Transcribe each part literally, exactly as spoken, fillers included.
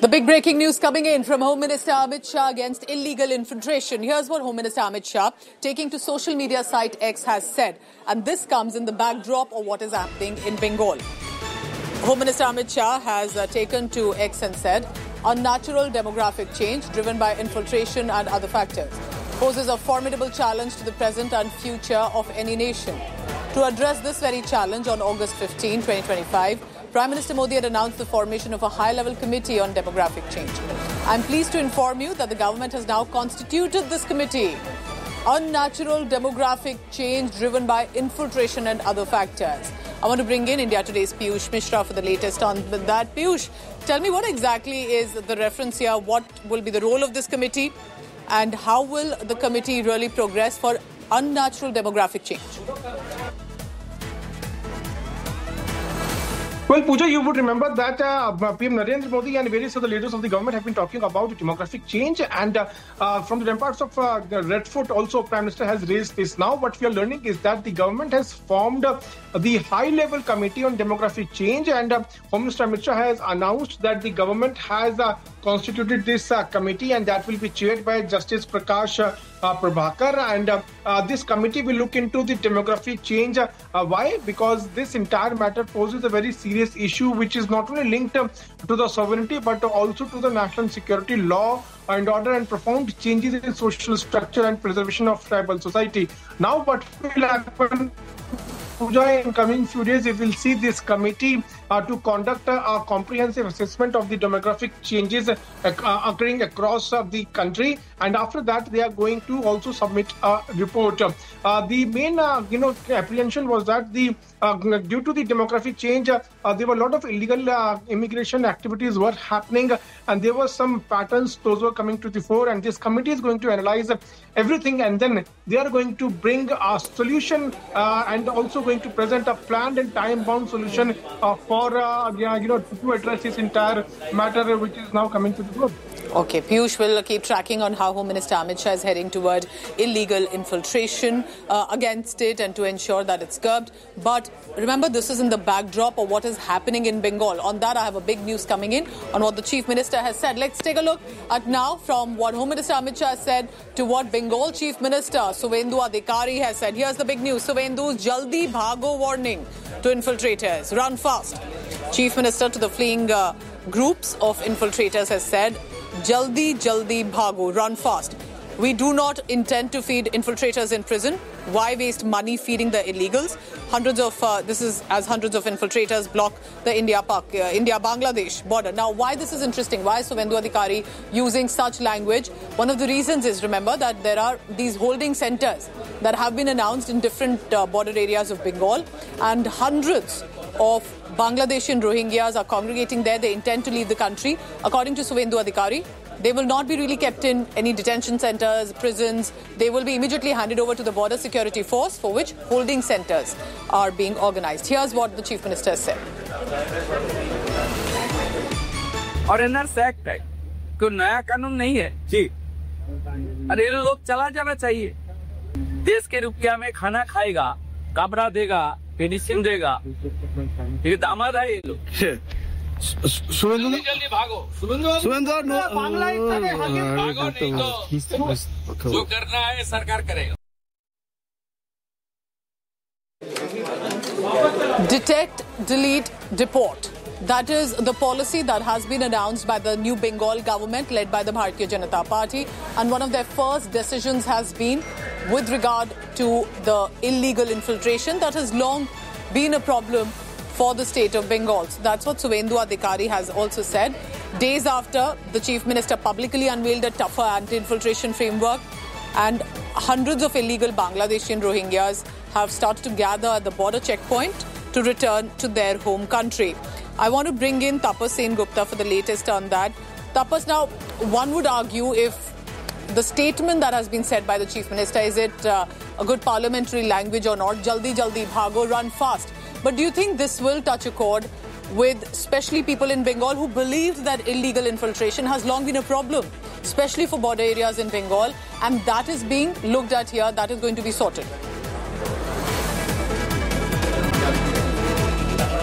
The big breaking news coming in from Home Minister Amit Shah against illegal infiltration. Here's what Home Minister Amit Shah, taking to social media site X, has said. And this comes in the backdrop of what is happening in Bengal. Home Minister Amit Shah has uh, taken to X and said, unnatural demographic change driven by infiltration and other factors poses a formidable challenge to the present and future of any nation. To address this very challenge, on August fifteenth, twenty twenty-five, Prime Minister Modi had announced the formation of a high-level committee on demographic change. I'm pleased to inform you that the government has now constituted this committee. Unnatural demographic change driven by infiltration and other factors. I want to bring in India Today's Piyush Mishra for the latest on that. Piyush, tell me what exactly is the reference here, what will be the role of this committee, and how will the committee really progress for unnatural demographic change? Well, Pooja, you would remember that uh, P M Narendra Modi and various other leaders of the government have been talking about demographic change, and uh, uh, from the ramparts of uh, the Red Fort also Prime Minister has raised this. Now what we are learning is that the government has formed uh, the high-level committee on demographic change, and uh, Home Minister Amit Shah has announced that the government has uh, constituted this uh, committee, and that will be chaired by Justice Prakash uh, uh, Prabhakar, and uh, uh, this committee will look into the demographic change. Uh, uh, why? Because this entire matter poses a very serious issue which is not only linked uh, to the sovereignty but also to the national security, law and order, and profound changes in social structure and preservation of tribal society. Now what will happen, Pooja, in coming few days, we will see this committee uh, to conduct a, a comprehensive assessment of the demographic changes uh, uh, occurring across uh, the country, and after that they are going to also submit a report. Uh, the main, uh, you know, apprehension was that the uh, due to the demographic change, uh, uh, there were a lot of illegal uh, immigration activities were happening, and there were some patterns those were coming to the fore. And this committee is going to analyze everything, and then they are going to bring a solution uh, and also going to present a planned and time-bound solution uh, for uh, yeah, you know, to address this entire matter which is now coming to the fore. Okay, Piyush will keep tracking on how Home Minister Amit Shah is heading toward illegal infiltration uh, against it and to ensure that it's curbed. But remember, this is in the backdrop of what is happening in Bengal. On that, I have a big news coming in on what the Chief Minister has said. Let's take a look at now from what Home Minister Amit Shah has said to what Bengal Chief Minister Suvendu Adhikari has said. Here's the big news. Suvendu's Jaldi Bhago warning to infiltrators. Run fast. Chief Minister to the fleeing uh, groups of infiltrators has said, Jaldi, Jaldi, Bhago, run fast. We do not intend to feed infiltrators in prison. Why waste money feeding the illegals? Hundreds of, uh, this is as hundreds of infiltrators block the India-Pak, uh, India-Bangladesh border. Now, why this is interesting? Why is Suvendu Adhikari using such language? One of the reasons is, remember, that there are these holding centers that have been announced in different uh, border areas of Bengal, and hundreds of Bangladeshi Rohingyas are congregating there. They intend to leave the country. According to Suvendu Adhikari, they will not be really kept in any detention centers, prisons. They will be immediately handed over to the Border Security Force, for which holding centers are being organized. Here's what the Chief Minister said. और NRC act है, कोई नया कानून नहीं है जी। अरे लोग चला जाना चाहिए। देश के रुपया में खाना खाएगा, कपड़ा देगा, पेंशन देगा। ये दामाद है ये लोग। सुवेंदु जल्दी भागो, सुवेंदु बांग्ला भागो नहीं तो जो करना है सरकार करेगा। Detect, delete, deport. That is the policy that has been announced by the new Bengal government led by the Bharatiya Janata Party. And one of their first decisions has been with regard to the illegal infiltration that has long been a problem for the state of Bengal. So that's what Suvendu Adhikari has also said. Days after the Chief Minister publicly unveiled a tougher anti-infiltration framework, and hundreds of illegal Bangladeshi Rohingyas have started to gather at the border checkpoint to return to their home country. I want to bring in Tapas Sen Gupta for the latest on that. Tapas, now, one would argue if the statement that has been said by the Chief Minister, is it uh, a good parliamentary language or not? Jaldi, jaldi, bhago, run fast. But do you think this will touch a chord with especially people in Bengal who believed that illegal infiltration has long been a problem, especially for border areas in Bengal, and that is being looked at here, that is going to be sorted?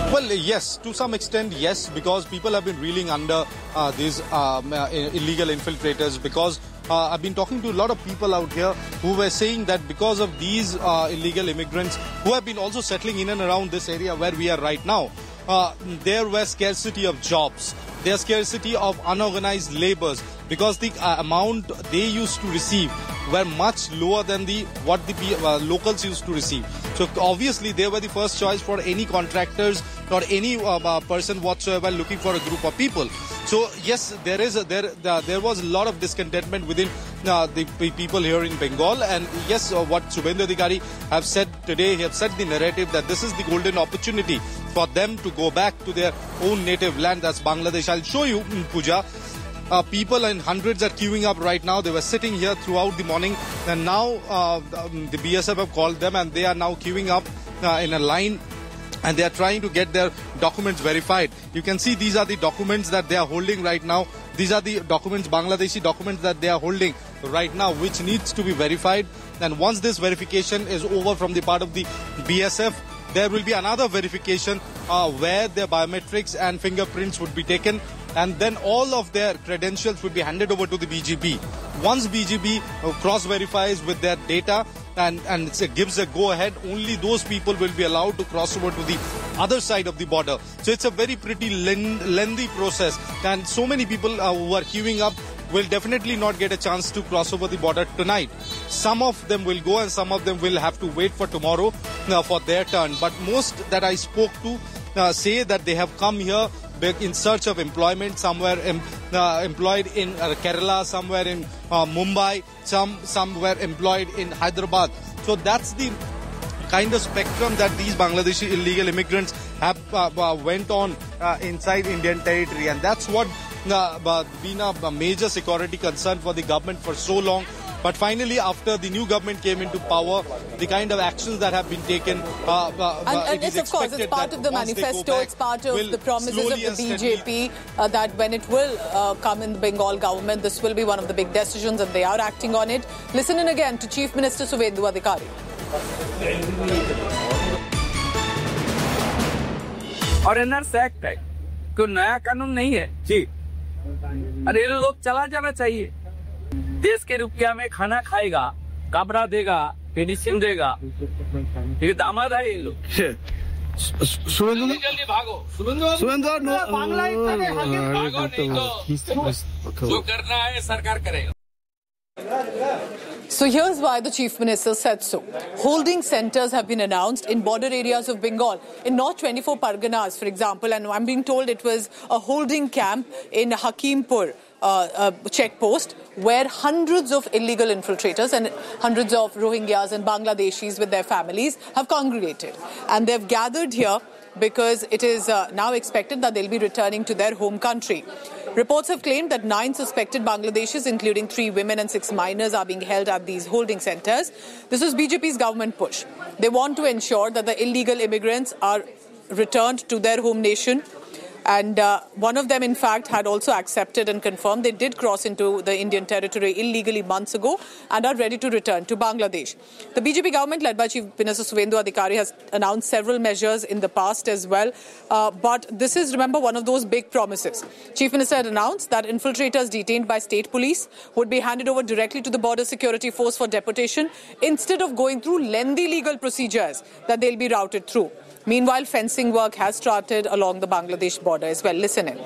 Well, yes, to some extent, yes, because people have been reeling under uh, these um, uh, illegal infiltrators. Because uh, I've been talking to a lot of people out here who were saying that because of these uh, illegal immigrants who have been also settling in and around this area where we are right now, uh, there was scarcity of jobs, there's scarcity of unorganized laborers, because the uh, amount they used to receive were much lower than the what the uh, locals used to receive. So obviously they were the first choice for any contractors or any uh, uh, person whatsoever looking for a group of people. So yes, there is a, there uh, there was a lot of discontentment within uh, the people here in Bengal, and yes, uh, what Shubhendu Adhikari have said today, he have set the narrative that this is the golden opportunity for them to go back to their own native land, that's Bangladesh. I'll show you, Pooja. Uh, people in hundreds are queuing up right now. They were sitting here throughout the morning, and now uh, the B S F have called them, and they are now queuing up uh, in a line, and they are trying to get their documents verified. You can see these are the documents that they are holding right now. These are the documents, Bangladeshi documents that they are holding right now, which needs to be verified. And once this verification is over from the part of the B S F, there will be another verification uh, where their biometrics and fingerprints would be taken, and then all of their credentials would be handed over to the B G P. Once B G P uh, cross-verifies with their data and, and it gives a go-ahead, only those people will be allowed to cross over to the other side of the border. So it's a very pretty lengthy process, and so many people uh, who are queuing up will definitely not get a chance to cross over the border tonight. Some of them will go and some of them will have to wait for tomorrow uh, for their turn. But most that I spoke to uh, say that they have come here in search of employment, somewhere em, uh, employed in uh, Kerala, somewhere in uh, Mumbai, some somewhere employed in Hyderabad. So that's the kind of spectrum that these Bangladeshi illegal immigrants have uh, uh, went on uh, inside Indian territory, and that's what uh, uh, been a, a major security concern for the government for so long. But finally, after the new government came into power, the kind of actions that have been taken, uh, uh, and, uh, and it it's is of course, it's part of the manifesto, back, it's part of the promises of the B J P uh, that when it will uh, come in the Bengal government, this will be one of the big decisions, and they are acting on it. Listen in again to Chief Minister Shubhendu Adhikari. और NRC act है, कोई नया कानून नहीं है जी। अरे लोग चला जाना चाहिए। देश के रुपया में खाना खाएगा, कपड़ा देगा, पेंशन देगा, ये दामाद है ये लोग। सुरेंद्र जल्दी भागो, सुरेंद्र भागो नहीं तो जो करना है सरकार करेगा। So here's why the Chief Minister said so. Holding centres have been announced in border areas of Bengal. In North twenty-four Parganas, for example, and I'm being told it was a holding camp in Hakimpur uh, uh, checkpost, where hundreds of illegal infiltrators and hundreds of Rohingyas and Bangladeshis with their families have congregated. And they've gathered here because it is uh, now expected that they'll be returning to their home country. Reports have claimed that nine suspected Bangladeshis, including three women and six minors, are being held at these holding centres. This is B J P's government push. They want to ensure that the illegal immigrants are returned to their home nation. And uh, one of them, in fact, had also accepted and confirmed they did cross into the Indian territory illegally months ago and are ready to return to Bangladesh. The B J P government, led by Chief Minister Shubhendu Adhikari, has announced several measures in the past as well. Uh, but this is, remember, one of those big promises. Chief Minister had announced that infiltrators detained by state police would be handed over directly to the Border Security Force for deportation instead of going through lengthy legal procedures that they'll be routed through. Meanwhile, fencing work has started along the Bangladesh border as well. Listen in.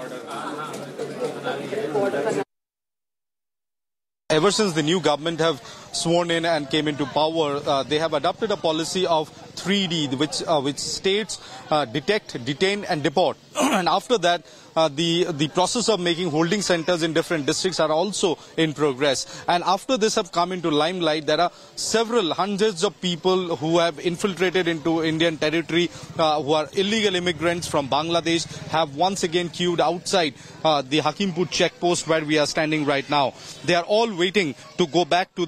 Ever since the new government have sworn in and came into power, uh, they have adopted a policy of three D, which uh, which states uh, detect, detain and deport. And after that, uh, the the process of making holding centers in different districts are also in progress. And after this have come into limelight, there are several hundreds of people who have infiltrated into Indian territory, uh, who are illegal immigrants from Bangladesh, have once again queued outside uh, the Hakimpur checkpost where we are standing right now. They are all waiting to go back to their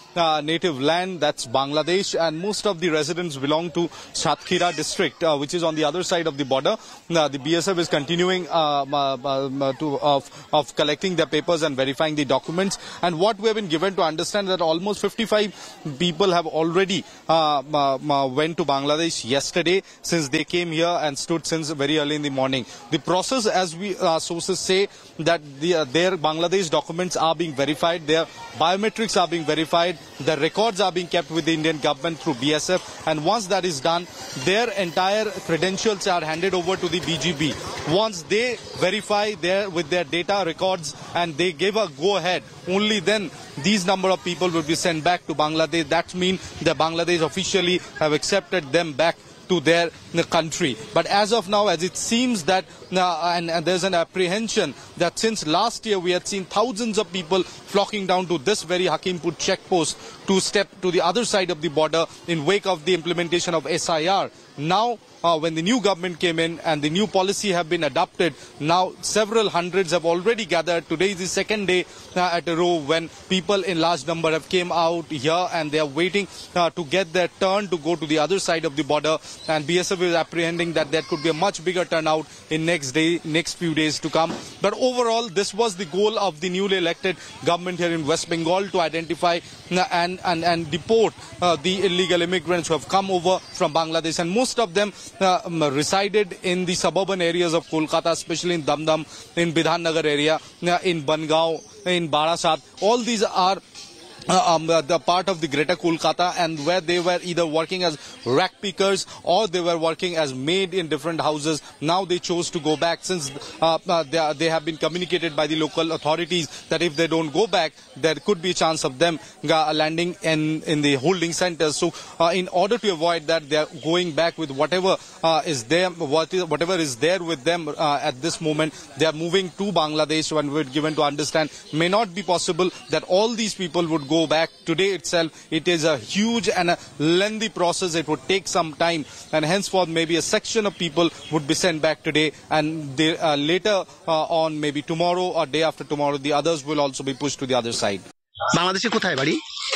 uh, native land, that's Bangladesh, and most of the residents belong to Satkhira district, uh, which is on the other side of the border. Uh, the B S F is continuing uh, uh, uh, to of, of collecting their papers and verifying the documents. And what we have been given to understand that almost fifty-five people have already uh, uh, went to Bangladesh yesterday, since they came here and stood since very early in the morning. The process, as we uh, sources say, that the, uh, their Bangladesh documents are being verified, their biometrics are being verified, the records are being kept with the Indian government through B S F, and once that is done, their entire credentials are handed over to the B G B. Once they verify their with their data records and they give a go-ahead, only then these number of people will be sent back to Bangladesh. That means that Bangladesh officially have accepted them back to their country. But as of now, as it seems that uh, and, and there's an apprehension that since last year we had seen thousands of people flocking down to this very Hakimpur checkpost to step to the other side of the border in wake of the implementation of S I R. Now, uh, when the new government came in and the new policy have been adopted, now several hundreds have already gathered. Today is the second day uh, at a row when people in large number have came out here and they are waiting uh, to get their turn to go to the other side of the border. And B S F is apprehending that there could be a much bigger turnout in next day, next few days to come. But overall, this was the goal of the newly elected government here in West Bengal, to identify uh, and, and, and deport uh, the illegal immigrants who have come over from Bangladesh. And most of them uh, um, resided in the suburban areas of Kolkata, especially in Damdam, in Bidhan Nagar area, uh, in Bangaon, in Barasat. All these are Uh, um, uh, the part of the greater Kolkata, and where they were either working as rack pickers or they were working as maid in different houses. Now they chose to go back, since uh, uh, they, are, they have been communicated by the local authorities that if they don't go back, there could be a chance of them uh, landing in, in the holding centers. So uh, in order to avoid that, they are going back with whatever uh, is there, what is, whatever is there with them uh, at this moment. They are moving to Bangladesh, and we're given to understand may not be possible that all these people would go back today itself. It is a huge and a lengthy process. It would take some time, and henceforth maybe a section of people would be sent back today, and they, uh, later uh, on, maybe tomorrow or day after tomorrow, the others will also be pushed to the other side. বাংলাদেশে কোথায় বাড়ি?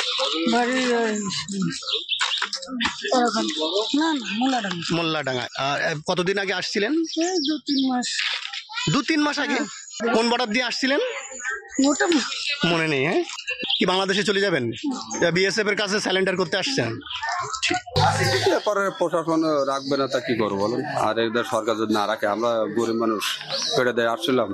বাড়ি না না মোল্লাডাঙ্গা। মোল্লাডাঙ্গা। কতদিন আগে আসছিলেন? এই দু তিন মাস। দু তিন মাস আগে? কোন বর্ডার দিয়ে আসছিলেন? মোটা মনে নেই। হ্যাঁ, কি বাংলাদেশে চলে যাবেন? বিএসএফ এর কাছে স্যালেন্ডার করতে আসছেন? এরপরে প্রশাসন রাখবে না তা কি করবো বলুন? আর এদের সরকার যদি না রাখে, আমরা গরিব মানুষ পেটে দিয়ে আসছিলাম,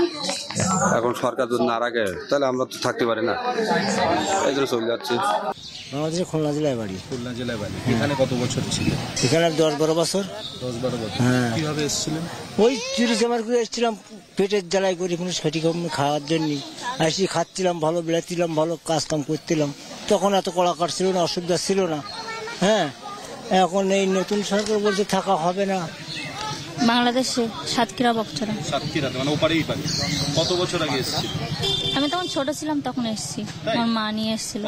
এখন সরকার যদি না রাখে তাহলে আমরা তো থাকতে পারি না, এই জন্য চলে যাচ্ছি। বাংলাদেশের খুলনা জেলায় বাড়ি। খুলনা জেলায় বাড়ি। এখানে কত বছর ছিল? এখানে দশ বারো বছর। দশ বারো বছর। হ্যাঁ। কিভাবে এসেছিলেন? ওই চুরি চামার করে এসেছিলাম, পেটের জ্বালায় করে কোনো সঠিক খাওয়ার জন্য আসি, খাচ্ছিলাম ভালো, বেড়াচ্ছিলাম ভালো, কাজ কাম করছিলাম। তখন এত কড়াকড় ছিল না, অসুবিধা ছিল না। হ্যাঁ, এখন এই নতুন সরকার বলছে থাকা হবে না। বাংলাদেশে সাতক্ষীরা বকছড়া। সাতক্ষীরা মানে ওপারেই বাড়ি। কত বছর আগে এসেছিল? আমি তখন ছোট ছিলাম, তখন এসেছি, আমার মা নিয়ে এসেছিল।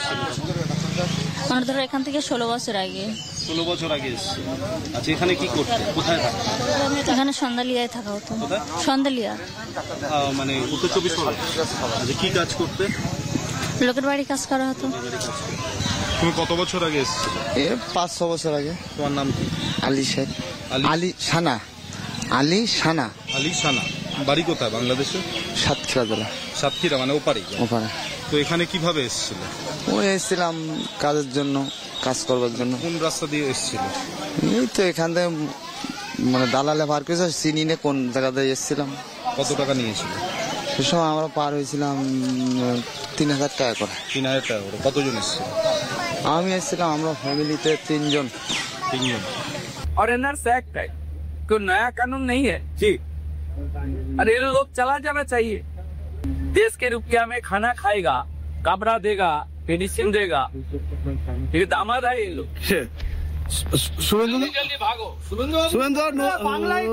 মানে ধরো এখান থেকে ষোলো বছর আগে। ষোলো বছর আগে এসেছি। আচ্ছা, এখানে কি করতে? কোথায় থাকতে? এখানে সন্ধ্যালিয়ায় থাকা হতো। সন্ধ্যালিয়া মানে উত্তর চব্বিশ পরগনা। আচ্ছা, কি কাজ করতে? লোকের বাড়ি কাজ করা হতো। তুমি কত বছর আগে এসেছিলে? এ পাঁচ ছ বছর আগে। তোমার নাম কি? আলী শেখ। আলী সানা। আলী সানা। আলী সানা। বাড়ি কোথায় বাংলাদেশে? সাতক্ষীরা জেলা। সাতক্ষীরা মানে ওপারেই? ওপারে। তো এখানে কিভাবে এসেছিল? ও এসেছিলাম কাজের জন্য, কাজ করবার জন্য। কোন রাস্তা দিয়ে এসেছিল? এই তো এখান থেকে মানে দালালে পার করেছে, চিনি নে কোন জায়গা দিয়ে এসেছিলাম। কত টাকা নিয়েছিল? সে সময় আমরা পার হয়েছিলাম তিন হাজার টাকা করে। তিন হাজার টাকা করে। কতজন এসেছিল? আমি এসেছিলাম, আমরা ফ্যামিলিতে তিনজন। তিনজন। और एनआरसी एक्ट है, कोई नया कानून नहीं है जी। अरे लोग चला जाना चाहिए। देश के रुपया में खाना खाएगा, कपड़ा देगा, मेडिसिन देगा, ये दामाद है ये लोग। सुरेंद्र जल्दी भागो सुरेंद्र बांग्ला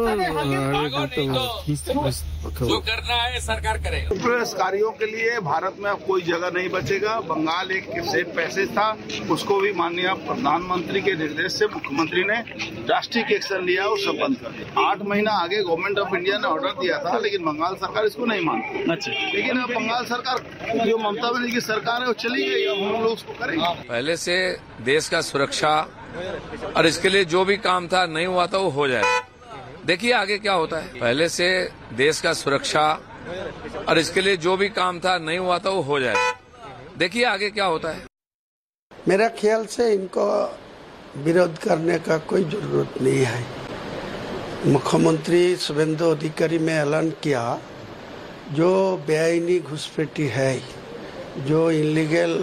जो करना है सरकार करेगा। प्रदर्शनकारियों के लिए भारत में अब कोई जगह नहीं बचेगा। बंगाल एक सेफ पैसेज था, उसको भी माननीय प्रधानमंत्री के निर्देश से मुख्यमंत्री ने ड्रास्टिक एक्शन लिया और सब बंद कर दिया। आठ महीना आगे गवर्नमेंट ऑफ इंडिया ने ऑर्डर दिया था, लेकिन बंगाल सरकार इसको नहीं मानती। अच्छा, लेकिन अब बंगाल सरकार जो ममता बनर्जी की सरकार है वो चली गई, अब हम लोग उसको करेंगे। पहले से देश का सुरक्षा और इसके लिए जो भी काम था नहीं हुआ था वो हो जाएगा। देखिए आगे क्या होता है। पहले से देश का सुरक्षा और इसके लिए जो भी काम था नहीं हुआ था वो हो जाएगा। देखिए आगे क्या होता है। मेरा ख्याल से इनको विरोध करने का कोई जरूरत नहीं है। मुख्यमंत्री शुभेंदु अधिकारी ने ऐलान किया, जो बेआईनी घुसपैठी है, जो इलीगल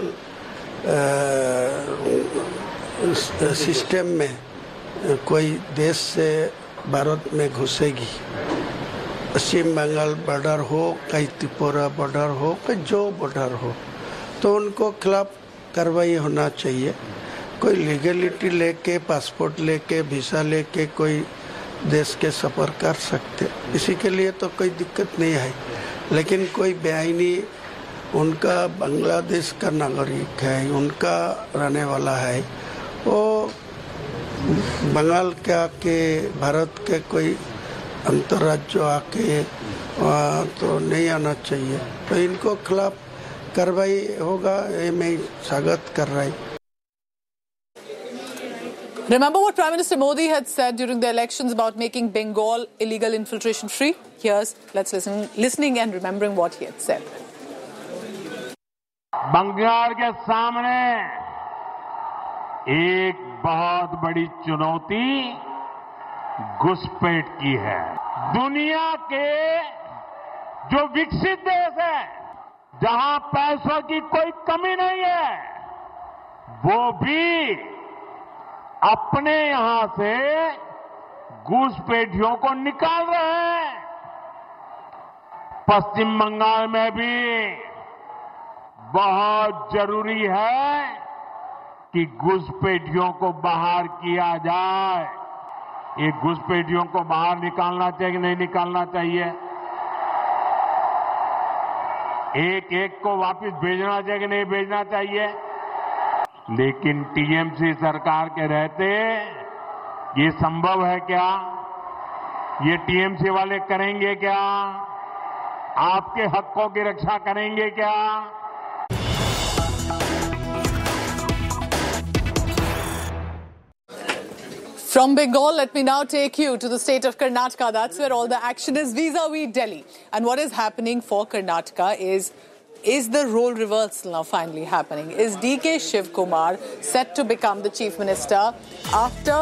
सिस्टम में कोई देश से भारत में घुसेगी, पश्चिम बंगाल बॉर्डर हो, कहीं त्रिपुरा बॉर्डर हो, कहीं जो बॉर्डर हो, तो उनको खिलाफ कार्रवाई होना चाहिए। कोई लीगलिटी लेके, पासपोर्ट लेके, वीज़ा लेके कोई देश के सफ़र कर सकते, इसी के लिए तो कोई दिक्कत नहीं है। लेकिन कोई बेआईनी उनका बांग्लादेश का नागरिक है, उनका रहने वाला है, वो बंगाल के आके भारत के कोई अंतर्राज्य आके तो नहीं आना चाहिए। तो इनको खिलाफ कार्रवाई होगा, ये मैं स्वागत कर रहा हूँ। Remember what Prime Minister Modi had said during the elections about making Bengal illegal infiltration free? Here's, let's listen, listening and remembering what he had said. Bengal के सामने एक बहुत बड़ी चुनौती घुसपैठ की है। दुनिया के जो विकसित देश है, जहां पैसों की कोई कमी नहीं है, वो भी अपने यहां से घुसपैठियों को निकाल रहे हैं। पश्चिम बंगाल में भी बहुत जरूरी है कि घुसपैठियों को बाहर किया जाए। ये घुसपैठियों को बाहर निकालना चाहिए कि नहीं निकालना चाहिए? एक एक को वापस भेजना चाहिए कि नहीं भेजना चाहिए? लेकिन टीएमसी सरकार के रहते ये संभव है क्या? ये टीएमसी वाले करेंगे क्या? आपके हकों की रक्षा करेंगे क्या? From Bengal, let me now take you to the state of Karnataka. That's where all the action is vis-a-vis Delhi. And what is happening for Karnataka is, is the role reversal now finally happening? Is D K Shivkumar set to become the chief minister after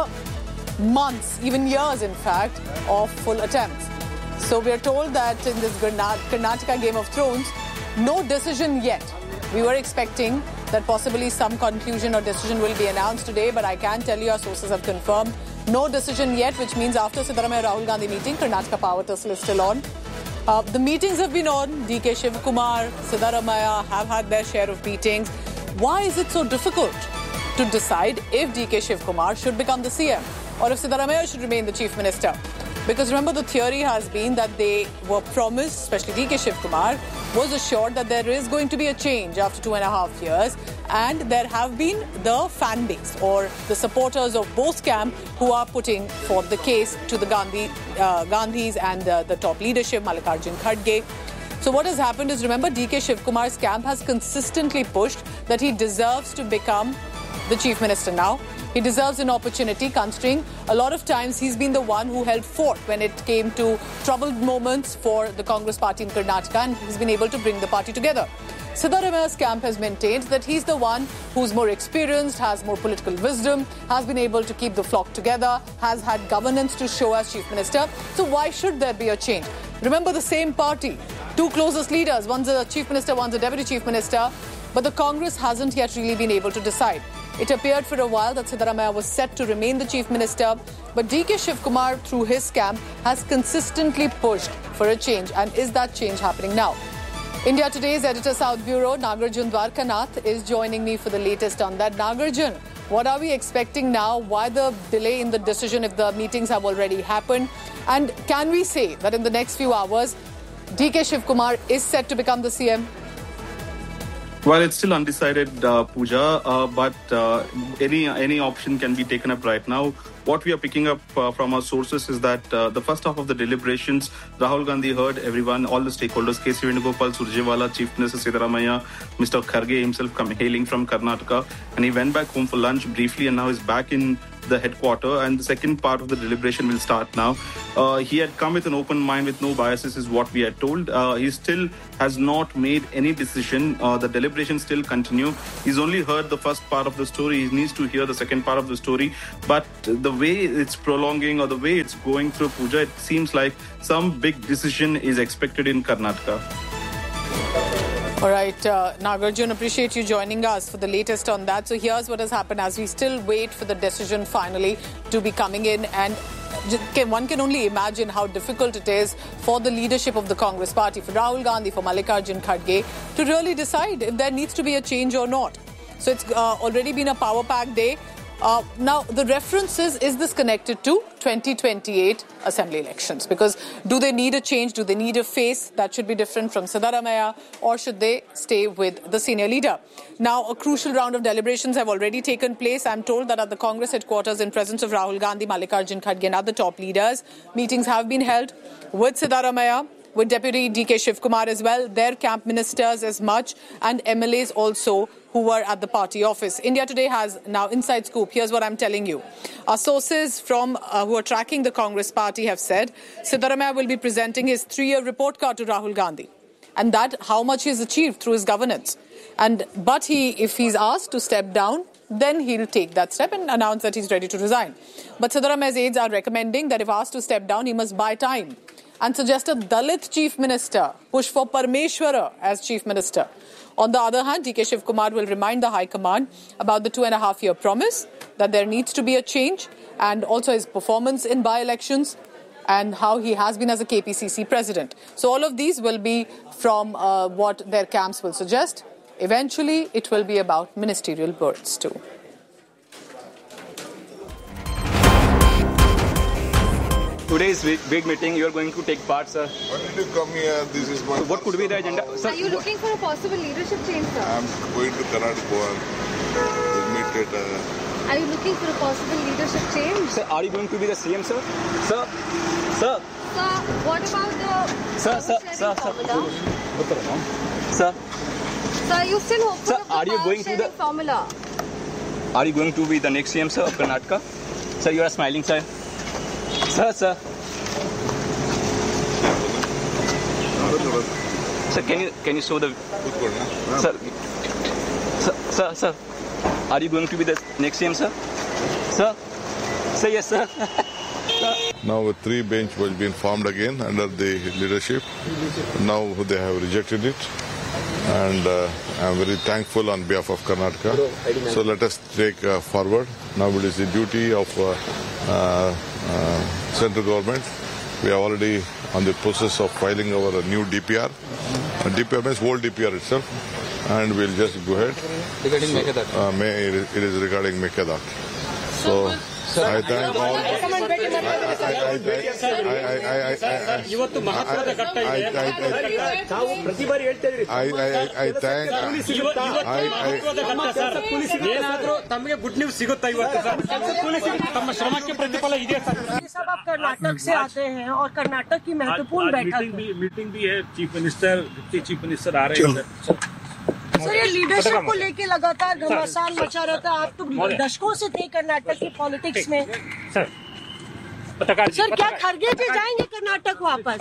months, even years in fact, of full attempts? So we are told that in this Karnataka Game of Thrones, no decision yet. We were expecting that possibly some conclusion or decision will be announced today, but I can tell you our sources have confirmed no decision yet, which means after Siddaramaiah Rahul Gandhi meeting, Karnataka Power Tussle is still on. Uh, the meetings have been on. D K Shivkumar, Siddaramaiah have had their share of meetings. Why is it so difficult to decide if D K Shivkumar should become the C M or if Siddaramaiah should remain the chief minister? Because remember, the theory has been that they were promised, especially D K Shivkumar, was assured that there is going to be a change after two and a half years. And there have been the fan base or the supporters of both camps who are putting forth the case to the Gandhi, uh, Gandhis and uh, the top leadership, Mallikarjun Kharge. So what has happened is, remember, D K Shivkumar's camp has consistently pushed that he deserves to become the chief minister now. He deserves an opportunity, considering a lot of times he's been the one who held fort when it came to troubled moments for the Congress party in Karnataka, and he's been able to bring the party together. Siddaramaiah's camp has maintained that he's the one who's more experienced, has more political wisdom, has been able to keep the flock together, has had governance to show as chief minister. So why should there be a change? Remember, the same party, two closest leaders, one's a chief minister, one's a deputy chief minister, but the Congress hasn't yet really been able to decide. It appeared for a while that Siddaramaiah was set to remain the chief minister, but D K Shivkumar, through his camp, has consistently pushed for a change. And is that change happening now? India Today's editor South Bureau, Nagarjun Dwarkanath, is joining me for the latest on that. Nagarjun, What are we expecting now? Why the delay in the decision if the meetings have already happened? And can we say that in the next few hours, D K Shivkumar is set to become the C M? Well, it's still undecided, uh, Pooja, uh, but uh, any any option can be taken up right now. What we are picking up uh, from our sources is that uh, the first half of the deliberations, Rahul Gandhi heard everyone, all the stakeholders, K C Venugopal, Surjewala, Chief Minister Siddaramaiah, Mister Kharge himself come, hailing from Karnataka, and he went back home for lunch briefly and now is back in the headquarter, and the second part of the deliberation will start now. Uh, he had come with an open mind with no biases is what we had told. Uh, he still has not made any decision. Uh, the deliberations still continue. He's only heard the first part of the story. He needs to hear the second part of the story. But the way it's prolonging or the way it's going through, Pooja, it seems like some big decision is expected in Karnataka. All right, uh, Nagarjun, appreciate you joining us for the latest on that. So here's what has happened as we still wait for the decision finally to be coming in. And one can only imagine how difficult it is for the leadership of the Congress party, for Rahul Gandhi, for Mallikarjun Kharge, to really decide if there needs to be a change or not. So it's uh, already been a power-packed day. Uh, now, the reference is, is this connected to twenty twenty-eight assembly elections? Because do they need a change? Do they need a face that should be different from Siddaramaiah, or should they stay with the senior leader? Now, a crucial round of deliberations have already taken place. I'm told that at the Congress headquarters, in presence of Rahul Gandhi, Mallikarjun Kharge and other top leaders, meetings have been held with Siddaramaiah, with Deputy D K Shivkumar as well, their camp ministers as much, and M L As also who were at the party office. India Today has now inside scoop. Here's what I'm telling you. Our sources from uh, who are tracking the Congress party have said Siddaramaiah will be presenting his three-year report card to Rahul Gandhi, and that how much he's achieved through his governance. And but he, if he's asked to step down, then he'll take that step and announce that he's ready to resign. But Siddaramaiah's aides are recommending that if asked to step down, he must buy time and suggest a Dalit chief minister, push for Parmeshwara as chief minister. On the other hand, D K Shivkumar will remind the High Command about the two and a half year promise, that there needs to be a change, and also his performance in by-elections and how he has been as a K P C C president. So all of these will be from uh, what their camps will suggest. Eventually, it will be about ministerial births too. Today's big meeting, you are going to take part, sir. Why did you come here? This is my... So what could be the agenda? Sir, are you looking for a possible leadership change, sir? I'm going to Karnataka and meet at... Uh... Are you looking for a possible leadership change? Sir, are you going to be the C M, sir? Sir? Sir? Sir, what about the... Sir, sir, sir, formula? Sir? Sir, are you still hopeful sir, of the are you going to the formula? Are you going to be the next C M, sir, of Karnataka? Sir, you are smiling, sir. Sir, sir. Sir, can you can you show the... Sir, sir, sir, sir. Are you going to be the next C M, sir? Sir? Say yes, sir. Now a three bench was being formed again under the leadership. Now they have rejected it. And uh, I'm very thankful on behalf of Karnataka. So let us take uh, forward. Now it is the duty of uh, uh, uh, central government. We are already on the process of filing our new D P R. Uh, D P R means whole D P R itself. And we'll just go ahead. Regarding so, Mekedad. Uh, may, it, is, it is regarding Mekedad. So I thank all. ಇವತ್ತು ಮಹತ್ವದ ಘಟ್ಟ ಏನಾದ್ರೂ ತಮಗೆ good news ಸಿಗುತ್ತಾ ಇವತ್ತು ತಮ್ಮ ಶ್ರಮಕ್ಕೆ ಪ್ರತಿಫಲ ಇದೆ ಸರ್. सब आप कर्नाटक से आते हैं और कर्नाटक की महत्वपूर्ण बैठक मीटिंग भी है, chief minister deputy chief minister आ रहे हैं सर. ये लीडरशिप को लेके लगातार घमासान मचा रहता है. आप तो दशकों से थे कर्नाटक की पॉलिटिक्स में सर. सर क्या खरगे जी जाएंगे कर्नाटक वापस?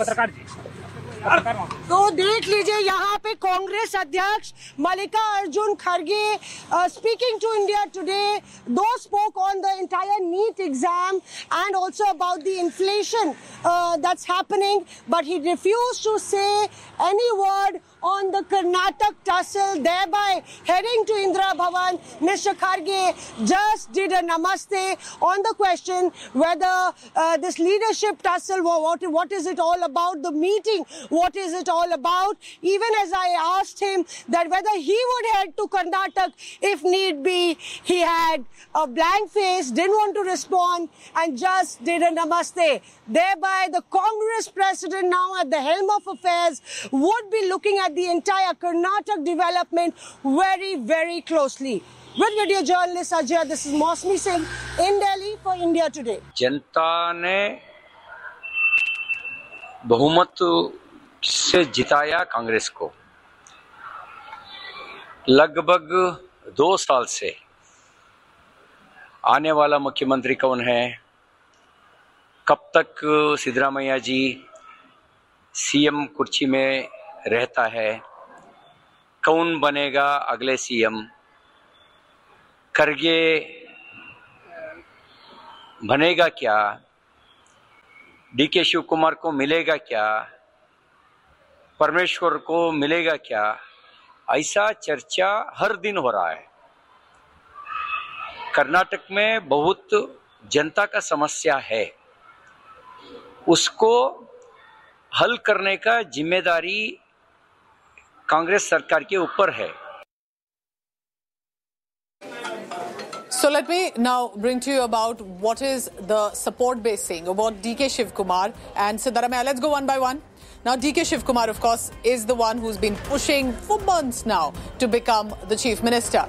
तो देख लीजिए यहाँ पे कांग्रेस अध्यक्ष मल्लिकार्जुन खड़गे स्पीकिंग टू इंडिया टुडे, दो spoke on the entire NEET exam and also about the inflation that's happening, but he refuse to से any word on the Karnataka tussle, thereby heading to Indira Bhavan. Mister Kharge just did a namaste on the question whether uh, this leadership tussle, what, what is it all about? The meeting what is it all about. Even as I asked him that whether he would head to Karnataka if need be, he had a blank face, didn't want to respond, and just did a namaste. Thereby, the Congress president now at the helm of affairs would be looking at the entire Karnataka development very, very closely. With video journalist Ajay, this is Mosmi Singh in Delhi for India Today. जनता ने बहुमत से जिताया कांग्रेस को। लगभग दो साल से आने वाला मुख्यमंत्री कौन है, कब तक सिद्धरामैया जी सीएम कुर्सी में रहता है, कौन बनेगा अगले सीएम, खड़गे बनेगा क्या, डीके शिव कुमार को मिलेगा क्या, परमेश्वर को मिलेगा क्या, ऐसा चर्चा हर दिन हो रहा है। कर्नाटक में बहुत जनता का समस्या है, उसको हल करने का जिम्मेदारी कांग्रेस सरकार के ऊपर है। So let me now bring to you about what is the support base saying about D K Shiv Kumar and Siddaramaiah. Let's go one by one. Now, D K Shiv Kumar, of course, is the one who's been pushing for months now to become the chief minister.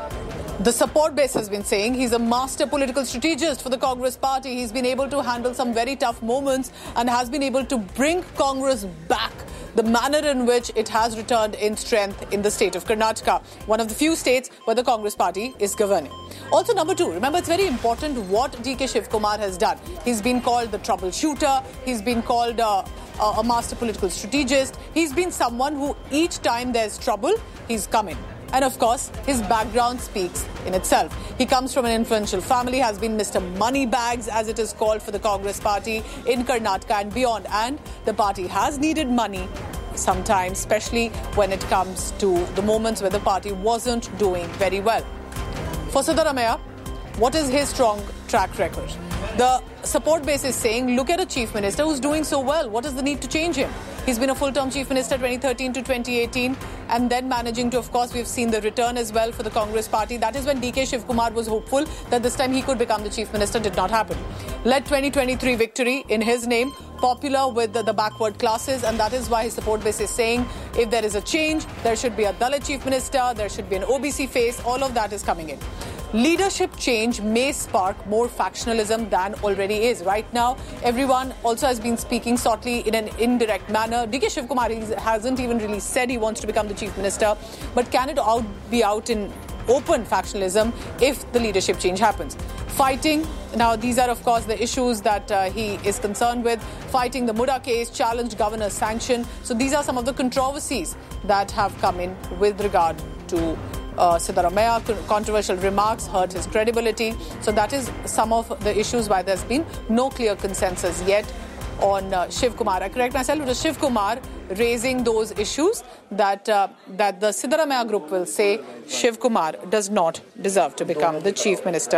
The support base has been saying he's a master political strategist for the Congress party. He's been able to handle some very tough moments and has been able to bring Congress back the manner in which it has returned in strength in the state of Karnataka, one of the few states where the Congress party is governing. Also, number two, remember, it's very important what D K Shiv Kumar has done. He's been called the troubleshooter. He's been called uh, a master political strategist. He's been someone who each time there's trouble, he's come in. And of course, his background speaks in itself. He comes from an influential family, has been Mister Moneybags, as it is called for the Congress party in Karnataka and beyond. And the party has needed money sometimes, especially when it comes to the moments where the party wasn't doing very well. For Siddaramaiah, what is his strong track record? The support base is saying, look at a chief minister who's doing so well. What is the need to change him? He's been a full-term chief minister twenty thirteen to twenty eighteen and then managing to, of course, we've seen the return as well for the Congress party. That is when D K Shiv Kumar was hopeful that this time he could become the chief minister. Did not happen. Led twenty twenty-three victory in his name, popular with the, the backward classes, and that is why his support base is saying if there is a change, there should be a Dalit chief minister, there should be an O B C face, all of that is coming in. Leadership change may spark more factionalism than already is. Right now, everyone also has been speaking softly in an indirect manner. D K Shiv Kumar hasn't even really said he wants to become the chief minister, but can it out be out in open factionalism if the leadership change happens? Fighting, now these are of course the issues that uh, he is concerned with. Fighting the Muda case, challenged governor's sanction. So these are some of the controversies that have come in with regard to Uh, Siddaramaiah. Controversial remarks hurt his credibility. So that is some of the issues why there's been no clear consensus yet on uh, Shiv Kumar. I correct myself, it was Shiv Kumar raising those issues that uh, that the Siddaramaiah group will say Shiv Kumar does not deserve to become the chief minister.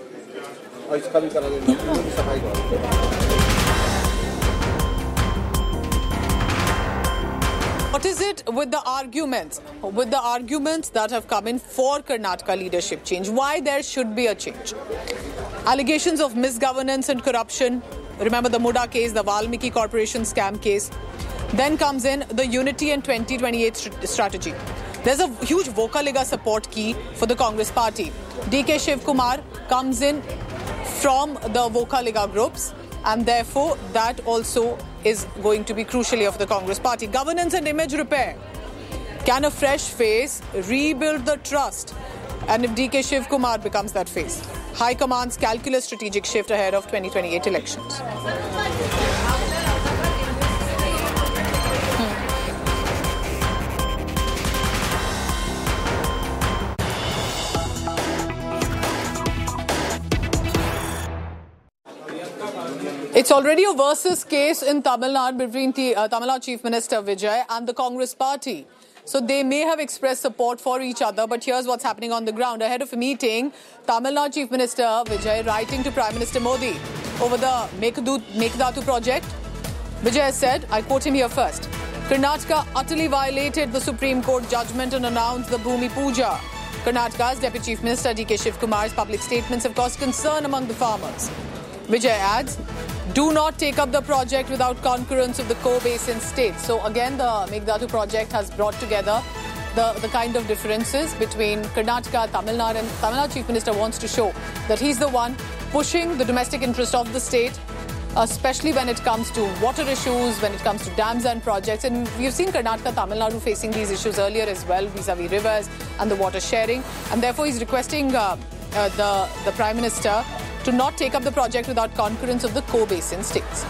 What is it with the arguments, with the arguments that have come in for Karnataka leadership change? Why there should be a change? Allegations of misgovernance and corruption. Remember the Muda case, the Valmiki Corporation scam case. Then comes in the Unity and twenty twenty-eight st- strategy. There's a huge Vocaliga support key for the Congress party. D K Shiv Kumar comes in from the Vocaliga groups, and therefore that also is going to be crucially of the Congress party. Governance and image repair. Can a fresh face rebuild the trust? And if D K Shiv Kumar becomes that face? High Command's calculus strategic shift ahead of twenty twenty-eight elections. It's already a versus case in Tamil Nadu between the, uh, Tamil Nadu Chief Minister Vijay and the Congress party. So they may have expressed support for each other, but here's what's happening on the ground. Ahead of a meeting, Tamil Nadu Chief Minister Vijay writing to Prime Minister Modi over the Mekdatu project. Vijay said, I quote him here first, Karnataka utterly violated the Supreme Court judgment and announced the Bhumi Puja. Karnataka's Deputy Chief Minister D K Shivkumar's public statements have caused concern among the farmers. Vijay adds, do not take up the project without concurrence of the co-basin states. So again, the Meghdadu project has brought together the, the kind of differences between Karnataka, Tamil Nadu, and Tamil Nadu Chief Minister wants to show that he's the one pushing the domestic interest of the state, especially when it comes to water issues, when it comes to dams and projects. And we've seen Karnataka, Tamil Nadu facing these issues earlier as well, vis-a-vis rivers and the water sharing. And therefore, he's requesting uh, uh, the, the Prime Minister to not take up the project without concurrence of the co-basin states.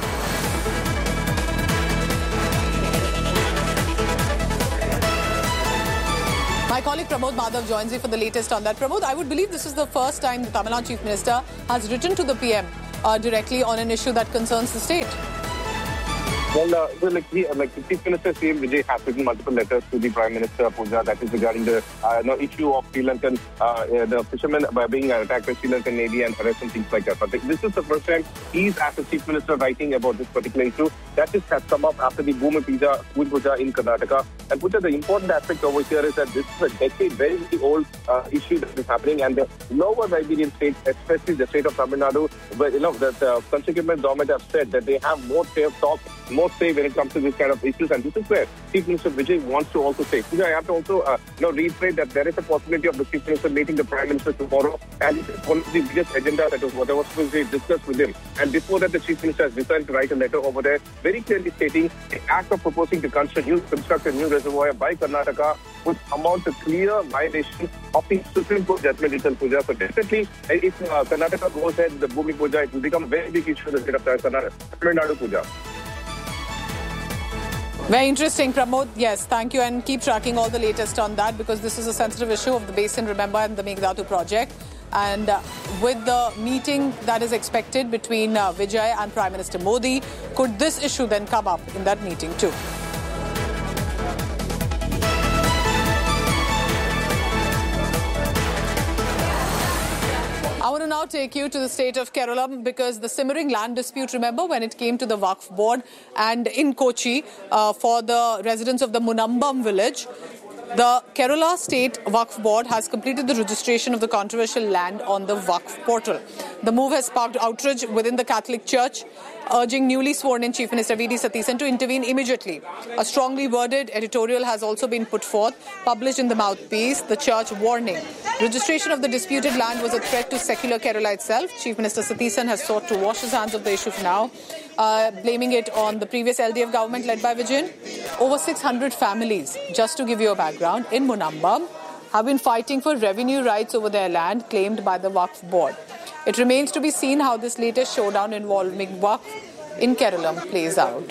My colleague Pramod Madhav joins me for the latest on that. Pramod, I would believe this is the first time the Tamil Nadu Chief Minister has written to the P M uh, directly on an issue that concerns the state. Well, uh, well like, he, like the Chief Minister C M Vijay has written multiple letters to the Prime Minister Puja, that is regarding the uh, no, issue of Sri Lankan, uh, the fishermen uh, being attacked by Sri Lankan Navy and arrest and things like that. But this is the first time he's, as the Chief Minister, writing about this particular issue. That is, has come up after the Bhumi Puja, Puja in Karnataka. And Puja, the important aspect over here is that this is a decade, very, very old uh, issue that is happening. And the lower Iberian states, especially the state of Tamil Nadu, where, you know, the, the constituent government have said that they have more fair talk, more say when it comes to this kind of issues, and this is where Chief Minister Vijay wants to also say. I have to also uh, you know, reiterate that there is a possibility of the Chief Minister meeting the Prime Minister tomorrow, and it is one of the biggest agenda that was whatever was supposed to be discussed with him. And before that, the Chief Minister has decided to write a letter over there, very clearly stating the act of proposing to construct, new, construct a new reservoir by Karnataka would amount to clear violation of the Supreme Court judgment itself, Puja. So definitely, if uh, Karnataka goes ahead with the Bhumi Puja, it will become a very big issue in the state of Karnataka, Tamil Nadu, Puja. Very interesting, Pramod. Yes, thank you, and keep tracking all the latest on that, because this is a sensitive issue of the basin, remember, and the Meghdadu project. And uh, with the meeting that is expected between uh, Vijay and Prime Minister Modi, could this issue then come up in that meeting too? I want to now take you to the state of Kerala, because the simmering land dispute, remember, when it came to the Waqf board and in Kochi uh, for the residents of the Munambam village, the Kerala State Waqf Board has completed the registration of the controversial land on the Waqf portal. The move has sparked outrage within the Catholic Church, urging newly sworn-in Chief Minister V D Satheesan to intervene immediately. A strongly worded editorial has also been put forth, published in the Mouthpiece, the Church warning. Registration of the disputed land was a threat to secular Kerala itself. Chief Minister Satheesan has sought to wash his hands of the issue for now, uh, blaming it on the previous L D F government led by Vijayan. Over six hundred families, just to give you a background, in Munambam have been fighting for revenue rights over their land claimed by the Waqf board. It remains to be seen how this latest showdown involving Waqf in Kerala plays out.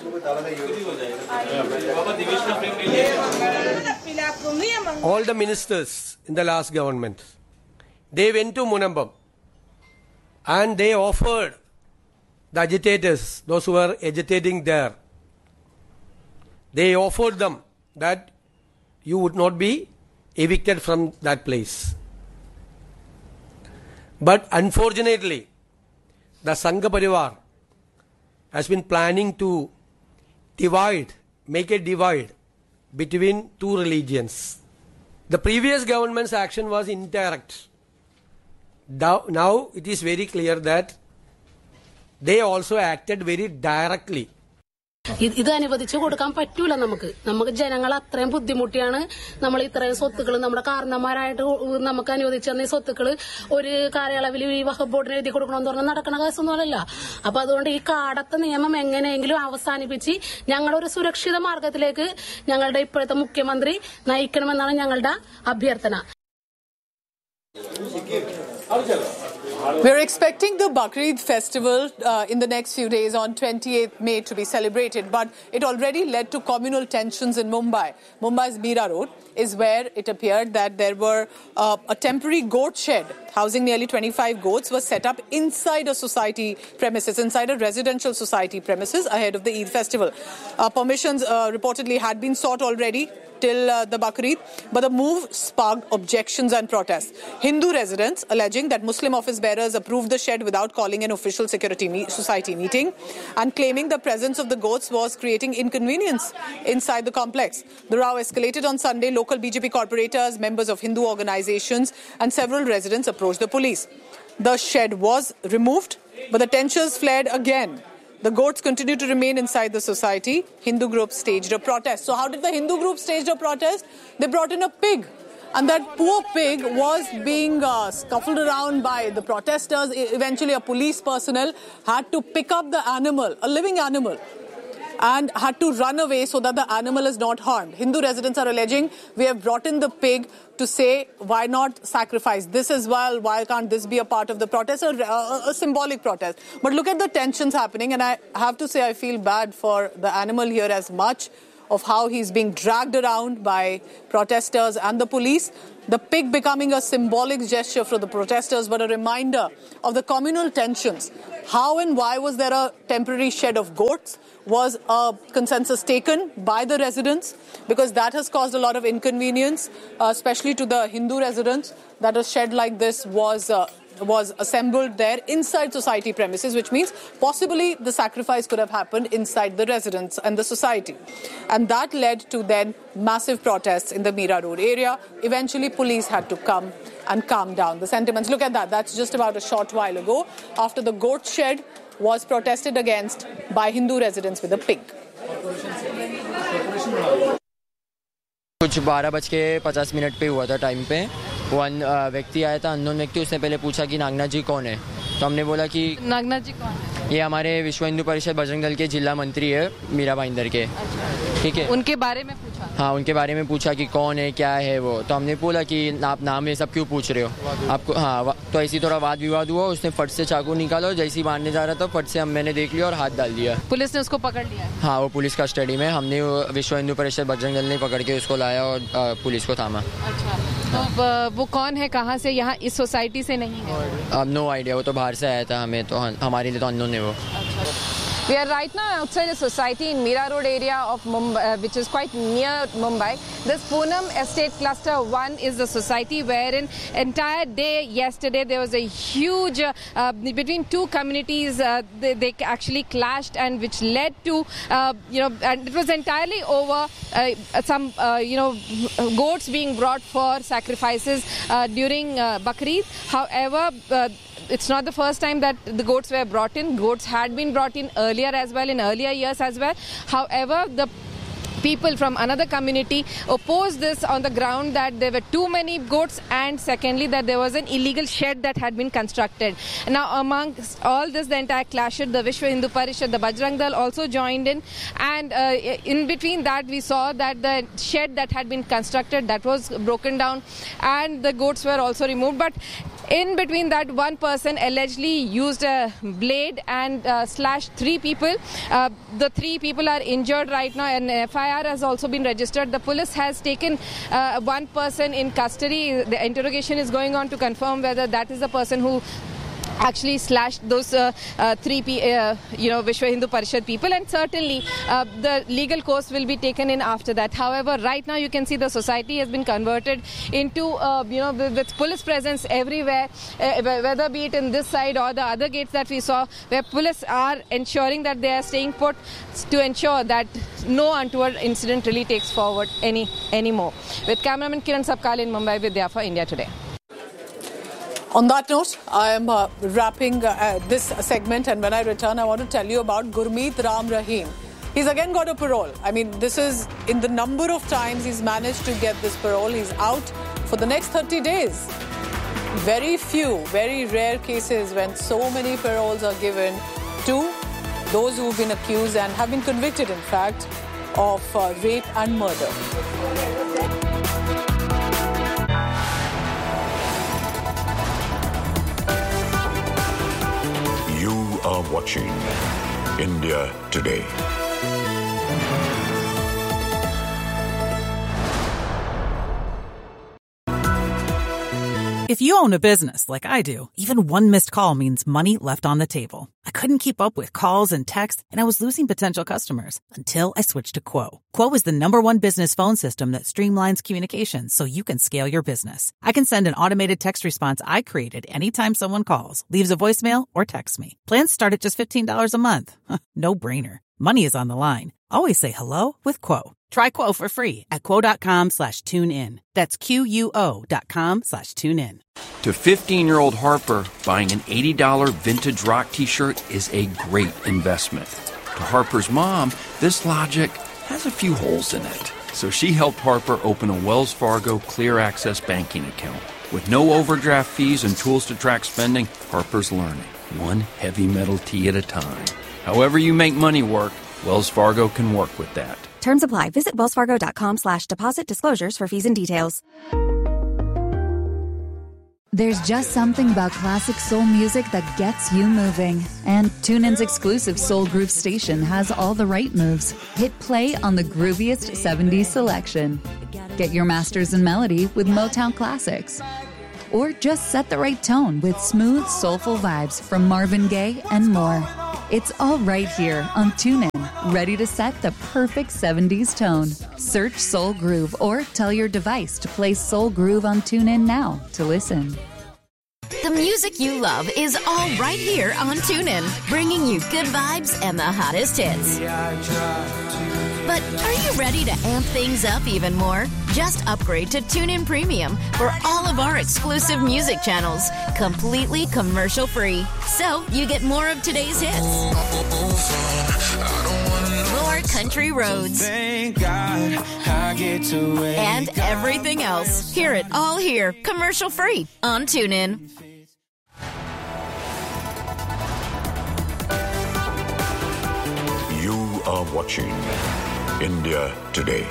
All the ministers in the last government, they went to Munambam and they offered the agitators, those who were agitating there, they offered them that you would not be evicted from that place. But unfortunately, the Sangha Parivar has been planning to divide, make a divide between two religions. The previous government's action was indirect. Now it is very clear that they also acted very directly. ഇത് അനുവദിച്ചു കൊടുക്കാൻ പറ്റൂല. നമുക്ക് നമുക്ക് ജനങ്ങൾ അത്രയും ബുദ്ധിമുട്ടിയാണ് നമ്മൾ ഇത്രയും സ്വത്തുക്കൾ നമ്മുടെ കാരണന്മാരായിട്ട് നമുക്ക് അനുവദിച്ചു തന്ന ഈ സ്വത്തുക്കൾ ഒരു കാലയളവിൽ ഈ വഖഫ് ബോർഡിന് എഴുതി കൊടുക്കണമെന്ന് പറഞ്ഞാൽ നടക്കണ കേസൊന്നുമല്ല. അപ്പൊ അതുകൊണ്ട് ഈ കാടത്തെ നിയമം എങ്ങനെയെങ്കിലും അവസാനിപ്പിച്ച് ഞങ്ങളൊരു സുരക്ഷിത മാർഗത്തിലേക്ക് ഞങ്ങളുടെ ഇപ്പോഴത്തെ മുഖ്യമന്ത്രി നയിക്കണമെന്നാണ് ഞങ്ങളുടെ അഭ്യർത്ഥന. We're expecting the Bakrid festival uh, in the next few days on twenty-eighth May to be celebrated, but it already led to communal tensions in Mumbai. Mumbai's Mira Road is where it appeared that there were uh, a temporary goat shed housing nearly twenty-five goats was set up inside a society premises, inside a residential society premises ahead of the Eid festival. Uh, permissions uh, reportedly had been sought already till uh, the Bakrid. But the move sparked objections and protests. Hindu residents alleging that Muslim office bearers approved the shed without calling an official security me- society meeting and claiming the presence of the goats was creating inconvenience inside the complex. The row escalated on Sunday. Local B J P corporators, members of Hindu organizations and several residents approached the police. The shed was removed, but the tensions flared again. The goats continue to remain inside the society. Hindu groups staged a protest. So how did the Hindu group stage a protest? They brought in a pig. And that poor pig was being uh, scuffled around by the protesters. Eventually, a police personnel had to pick up the animal, a living animal, and had to run away so that the animal is not harmed. Hindu residents are alleging we have brought in the pig to say, why not sacrifice this as well? Why can't this be a part of the protest, a, a, a symbolic protest? But look at the tensions happening, and I have to say I feel bad for the animal here as much of how he's being dragged around by protesters and the police. The pig becoming a symbolic gesture for the protesters, but a reminder of the communal tensions. How and why was there a temporary shed of goats? Was a consensus taken by the residents? Because that has caused a lot of inconvenience, uh, especially to the Hindu residents, that a shed like this was uh, was assembled there inside society premises, which means possibly the sacrifice could have happened inside the residents and the society. And that led to then massive protests in the Mira Road area. Eventually, police had to come and calm down the sentiments. Look at that. That's just about a short while ago, after the goat shed was protested against by Hindu residents with a pig. कुछ बारह बज के पचास minute पे हुआ था time पे one व्यक्ति आया था अननोन व्यक्ति उसने पहले पूछा कि नागनाथ जी कौन है तो हमने बोला कि नागनाथ जी कौन है ये हमारे विश्व हिंदू परिषद बजरंग दल के जिला मंत्री है मीरा भाईंदर के ठीक है उनके बारे में पूछा हाँ उनके बारे में पूछा कि कौन है क्या है वो तो हमने बोला कि आप नाम ये सब क्यों पूछ रहे हो आपको हाँ तो ऐसी थोड़ा वाद विवाद हुआ उसने फट से चाकू निकाला जैसे ही मारने जा रहा था फट से हम मैंने देख लिया और हाथ डाल दिया पुलिस ने उसको पकड़ लिया हाँ वो पुलिस कस्टडी में हमने विश्व हिंदू परिषद बजरंग दल ने पकड़ के उसको लाया और पुलिस को थामा अच्छा तो वो कौन है कहाँ से यहाँ इस सोसाइटी से नहीं है अब नो आइडिया वो तो बाहर से आया था हमें तो हमारे लिए तो अननोन है वो We are right now outside a society in Mira Road area of Mumbai, uh, which is quite near Mumbai. This Poonam Estate Cluster one is the society wherein entire day yesterday there was a huge, uh, uh, between two communities, uh, they, they actually clashed and which led to, uh, you know, and it was entirely over uh, some, uh, you know, goats being brought for sacrifices uh, during uh, Bakrid. However, uh, it's not the first time that the goats were brought in. Goats had been brought in earlier as well, in earlier years as well. However, the people from another community opposed this on the ground that there were too many goats and secondly that there was an illegal shed that had been constructed. Now amongst all this, the entire clash, the Vishwa Hindu Parishad, the Bajrang Dal also joined in, and uh, in between that we saw that the shed that had been constructed, that was broken down and the goats were also removed. But in between that, one person allegedly used a blade and uh, slashed three people. Uh, the three people are injured right now and an F I R has also been registered. The police has taken uh, one person in custody. The interrogation is going on to confirm whether that is the person who actually slashed those uh, uh, three, uh, you know, Vishwa Hindu Parishad people, and certainly uh, the legal course will be taken in after that. However, right now you can see the society has been converted into, uh, you know, with, with police presence everywhere, uh, whether be it in this side or the other gates that we saw, where police are ensuring that they are staying put to ensure that no untoward incident really takes forward any anymore. With cameraman Kiran Sapkale in Mumbai, Vidya for India Today. On that note, I am uh, wrapping uh, this segment, and when I return, I want to tell you about Gurmeet Ram Rahim. He's again got a parole. I mean, this is in the number of times he's managed to get this parole. He's out for the next thirty days. Very few, very rare cases when so many paroles are given to those who've been accused and have been convicted, in fact, of uh, rape and murder. You are watching India Today. If you own a business like I do, even one missed call means money left on the table. I couldn't keep up with calls and texts, and I was losing potential customers until I switched to Quo. Quo is the number one business phone system that streamlines communications so you can scale your business. I can send an automated text response I created anytime someone calls, leaves a voicemail, or texts me. Plans start at just fifteen dollars a month. No brainer. Money is on the line. Always say hello with Quo. Try Quo for free at quo.com slash tune in. That's Q-U-O dot com slash tune in. To fifteen-year-old Harper, buying an eighty dollars vintage rock t-shirt is a great investment. To Harper's mom, this logic has a few holes in it. So she helped Harper open a Wells Fargo Clear Access banking account. With no overdraft fees and tools to track spending, Harper's learning, one heavy metal tea at a time. However you make money work, Wells Fargo can work with that. Terms apply. Visit wellsfargo.com slash deposit disclosures for fees and details. There's just something about classic soul music that gets you moving. And TuneIn's exclusive Soul Groove station has all the right moves. Hit play on the grooviest seventies selection. Get your masters in melody with Motown classics. Or just set the right tone with smooth, soulful vibes from Marvin Gaye and more. It's all right here on TuneIn, ready to set the perfect seventies tone. Search Soul Groove or tell your device to play Soul Groove on TuneIn now to listen. The music you love is all right here on TuneIn, bringing you good vibes and the hottest hits. But are you ready to amp things up even more? Just upgrade to TuneIn Premium for all of our exclusive music channels, completely commercial-free. So you get more of today's hits, more country roads, and everything else. Hear it all here, commercial-free on TuneIn. You are watching India Today.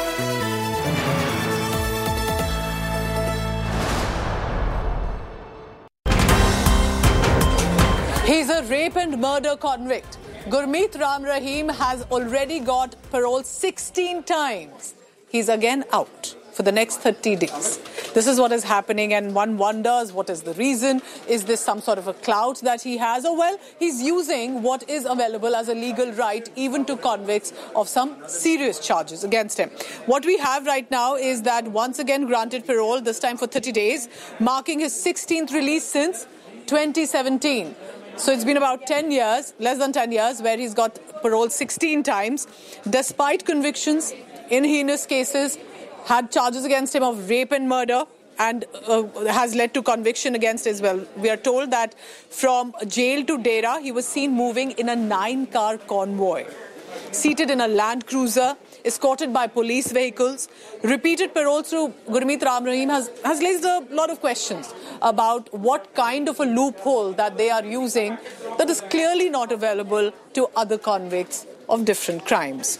He's a rape and murder convict. Gurmeet Ram Rahim has already got parole sixteen times. He's again out for the next thirty days. This is what is happening, and one wonders what is the reason. Is this some sort of a clout that he has? Or, well, he's using what is available as a legal right even to convicts of some serious charges against him. What we have right now is that once again granted parole, this time for thirty days, marking his sixteenth release since twenty seventeen. So it's been about ten years, less than ten years, where he's got parole sixteen times, despite convictions in heinous cases, had charges against him of rape and murder, and uh, has led to conviction against as well. We are told that from jail to Dera, he was seen moving in a nine-car convoy, seated in a Land Cruiser, escorted by police vehicles. Repeated parole through Gurmeet Ram Rahim has, has raised a lot of questions about what kind of a loophole that they are using that is clearly not available to other convicts of different crimes.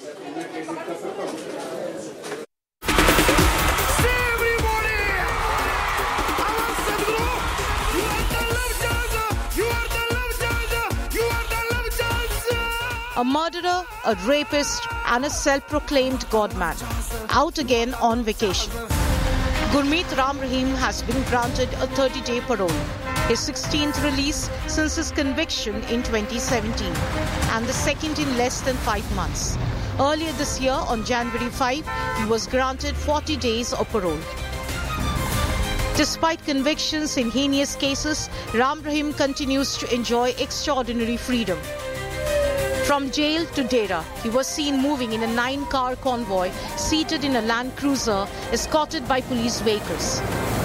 A murderer, a rapist, and a self-proclaimed godman, out again on vacation. Gurmeet Ram Rahim has been granted a thirty-day parole, his sixteenth release since his conviction in twenty seventeen, and the second in less than five months. Earlier this year, on January fifth, he was granted forty days of parole. Despite convictions in heinous cases, Ram Rahim continues to enjoy extraordinary freedom. From jail to Dera, he was seen moving in a nine-car convoy, seated in a Land Cruiser, escorted by police vehicles.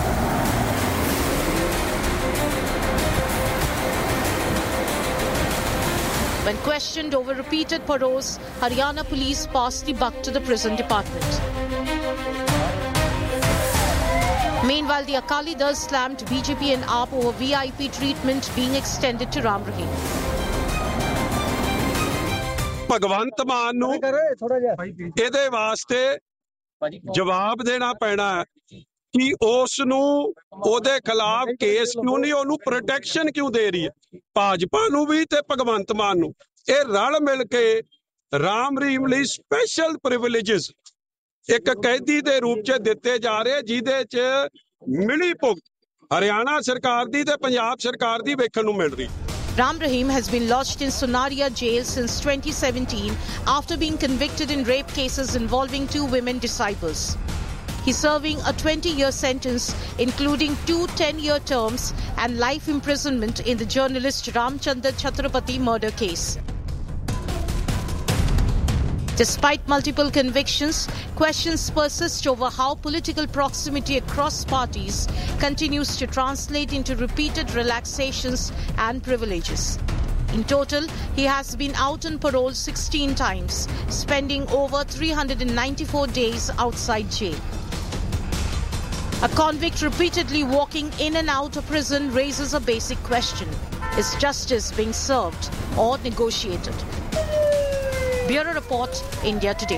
When questioned over repeated paroles, Haryana police passed the buck to the prison department. Meanwhile, the Akali Dal slammed B J P and A P over V I P treatment being extended to Ram Rahim. Bhagwant Mann ਨੂੰ ਇਹਦੇ ਵਾਸਤੇ ਜਵਾਬ ਦੇਣਾ ਪੈਣਾ ਕਿ ਉਸ ਨੂੰ ਉਹਦੇ ਖਿਲਾਫ ਕੇਸ ਕਿਉਂ ਨਹੀਂ, ਉਹਨੂੰ ਪ੍ਰੋਟੈਕਸ਼ਨ ਕਿਉਂ ਦੇ ਰਹੀ ਹੈ ਭਾਜਪਾ ਨੂੰ ਵੀ ਤੇ ਭਗਵੰਤ ਮਾਨ ਨੂੰ। ਇਹ ਰਲ ਮਿਲ ਕੇ ਰਾਮ ਰਹੀਮ ਲਈ ਸਪੈਸ਼ਲ ਪ੍ਰਿਵਿਲੇजेस ਇੱਕ ਕੈਦੀ ਦੇ ਰੂਪ ਚ ਦਿੱਤੇ ਜਾ ਰਹੇ, ਜਿਹਦੇ ਚ ਮਿਲੀ ਭੁਗਤ ਹਰਿਆਣਾ ਸਰਕਾਰ ਦੀ ਤੇ ਪੰਜਾਬ ਸਰਕਾਰ ਦੀ ਵੇਖਣ ਨੂੰ ਮਿਲ ਰਹੀ। Ram Rahim has been lodged in Sonaria jail since twenty seventeen after being convicted in rape cases involving two women disciples. He's serving a twenty-year sentence, including two ten-year terms and life imprisonment in the journalist Ramchandra Chhatrapati murder case. Despite multiple convictions, questions persist over how political proximity across parties continues to translate into repeated relaxations and privileges. In total, he has been out on parole sixteen times, spending over three hundred ninety-four days outside jail. A convict repeatedly walking in and out of prison raises a basic question. Is justice being served or negotiated? Bureau Report, India Today.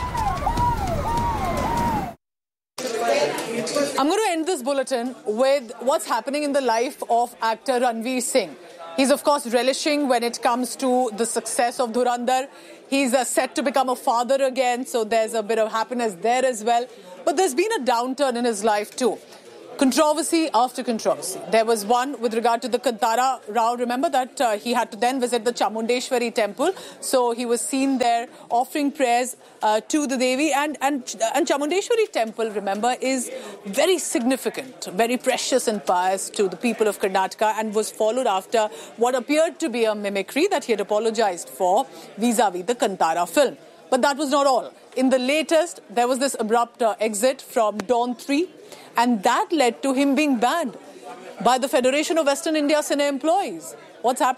I'm going to end this bulletin with what's happening in the life of actor Ranveer Singh. He's, of course, relishing when it comes to the success of Dhurandhar. He's uh, set to become a father again, so there's a bit of happiness there as well. But there's been a downturn in his life too. Controversy after controversy. There was one with regard to the Kantara Rao. Remember that uh, he had to then visit the Chamundeshwari temple. So he was seen there offering prayers uh, to the Devi. And, and, and Chamundeshwari temple, remember, is very significant, very precious and pious to the people of Karnataka, and was followed after what appeared to be a mimicry that he had apologized for vis-a-vis the Kantara film. But that was not all. In the latest, there was this abrupt uh, exit from Dawn three. And that led to him being banned by the Federation of Western India Cine Employees. What's happening?